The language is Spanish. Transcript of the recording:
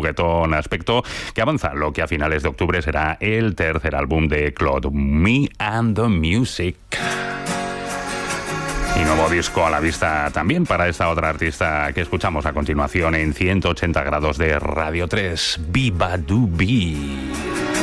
juguetón aspecto, que avanza lo que a finales de octubre será el tercer álbum de Claude, Me and the Music. Y nuevo disco a la vista también para esta otra artista que escuchamos a continuación en 180 grados de Radio 3, Viva Dubi.